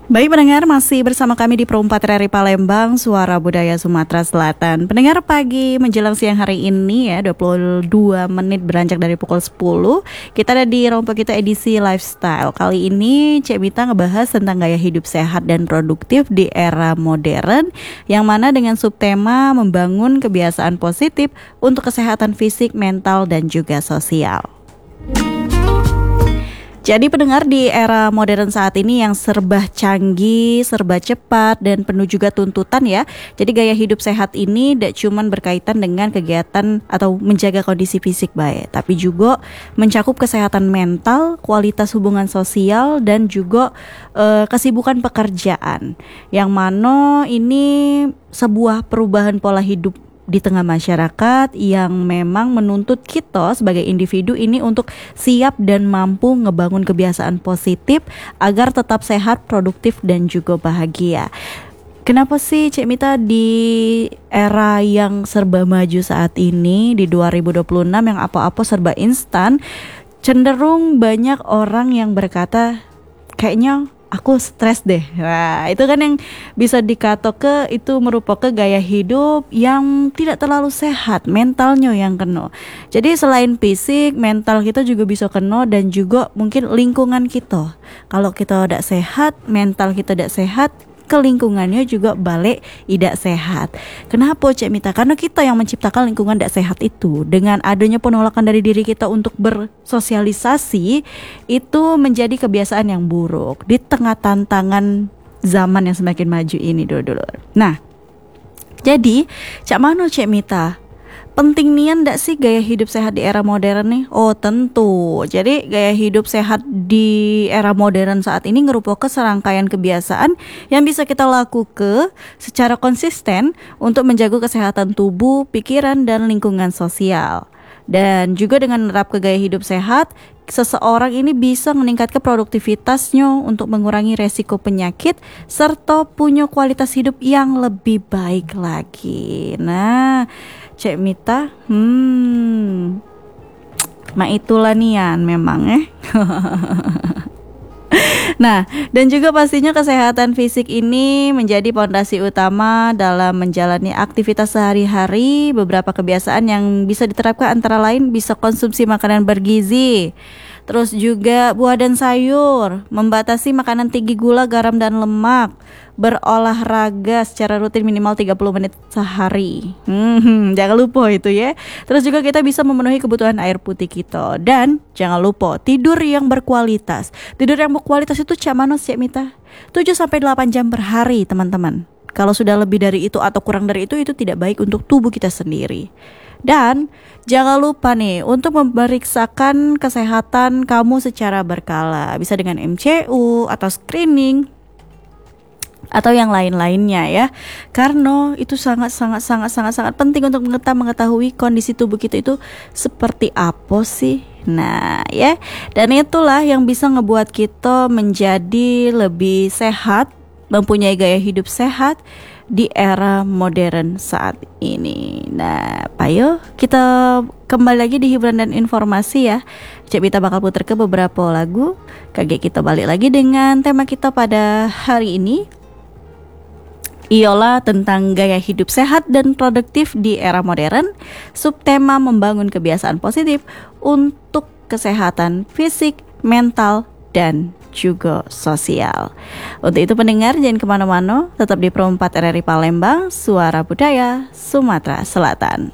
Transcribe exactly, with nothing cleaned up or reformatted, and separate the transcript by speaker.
Speaker 1: Baik pendengar, masih bersama kami di Pro empat R R I Palembang, Suara Budaya Sumatera Selatan. Pendengar, pagi menjelang siang hari ini ya, dua puluh dua menit beranjak dari pukul sepuluh. Kita ada di Rompok Kita edisi Lifestyle. Kali ini Cek Mita ngebahas tentang gaya hidup sehat dan produktif di era modern, yang mana dengan subtema membangun kebiasaan positif untuk kesehatan fisik, mental, dan juga sosial. Jadi pendengar, di era modern saat ini yang serba canggih, serba cepat, dan penuh juga tuntutan ya. Jadi gaya hidup sehat ini tidak cuma berkaitan dengan kegiatan atau menjaga kondisi fisik baik, tapi juga mencakup kesehatan mental, kualitas hubungan sosial, dan juga e, kesibukan pekerjaan. Yang mana ini sebuah perubahan pola hidup di tengah masyarakat yang memang menuntut kita sebagai individu ini untuk siap dan mampu ngebangun kebiasaan positif agar tetap sehat, produktif, dan juga bahagia. Kenapa sih Cek Mita di era yang serba maju saat ini, di dua ribu dua puluh enam yang apa-apa serba instan, cenderung banyak orang yang berkata kayaknya aku stres deh. Nah, itu kan yang bisa dikatok ke itu merupakan gaya hidup yang tidak terlalu sehat, mentalnya yang kena. Jadi selain fisik, mental kita juga bisa kena, dan juga mungkin lingkungan kita. Kalau kita tidak sehat, mental kita tidak sehat, ke lingkungannya juga balik tidak sehat. Kenapa Cek Mita? Karena kita yang menciptakan lingkungan tidak sehat itu. Dengan adanya penolakan dari diri kita untuk bersosialisasi, itu menjadi kebiasaan yang buruk di tengah tantangan zaman yang semakin maju ini dulu-dulu. Nah, jadi Cak Mano Cek Mita, penting nian ndak sih gaya hidup sehat di era modern nih? Oh tentu. Jadi gaya hidup sehat di era modern saat ini merupakan serangkaian kebiasaan yang bisa kita lakukan secara konsisten untuk menjaga kesehatan tubuh, pikiran, dan lingkungan sosial. Dan juga dengan menerapkan gaya hidup sehat, seseorang ini bisa meningkatkan produktivitasnya untuk mengurangi resiko penyakit serta punya kualitas hidup yang lebih baik lagi. Nah, Cek Mita, hmm, nah itulah nian memang eh. Nah, dan juga pastinya kesehatan fisik ini menjadi fondasi utama dalam menjalani aktivitas sehari-hari. Beberapa kebiasaan yang bisa diterapkan antara lain bisa konsumsi makanan bergizi, terus juga buah dan sayur, membatasi makanan tinggi gula, garam, dan lemak, berolahraga secara rutin minimal tiga puluh menit sehari. Hmm, jangan lupa itu ya. Terus juga kita bisa memenuhi kebutuhan air putih kita. Dan jangan lupa tidur yang berkualitas. Tidur yang berkualitas itu Cak Mano Cek Mita, tujuh sampai delapan jam per hari teman-teman. Kalau sudah lebih dari itu atau kurang dari itu, itu tidak baik untuk tubuh kita sendiri. Dan jangan lupa nih untuk memeriksakan kesehatan kamu secara berkala. Bisa dengan M C U atau screening atau yang lain-lainnya ya. Karena itu sangat sangat sangat sangat sangat penting untuk mengetahui kondisi tubuh kita itu seperti apa sih. Nah ya, dan itulah yang bisa ngebuat kita menjadi lebih sehat, mempunyai gaya hidup sehat di era modern saat ini. Nah, ayo kita kembali lagi di hiburan dan informasi ya. Cek Mita bakal putar ke beberapa lagu. Kaget kita balik lagi dengan tema kita pada hari ini, ialah tentang gaya hidup sehat dan produktif di era modern. Subtema membangun kebiasaan positif untuk kesehatan fisik, mental, dan juga sosial. Untuk itu pendengar jangan kemana-mana, tetap di Pro empat R R I Palembang, Suara Budaya Sumatera Selatan.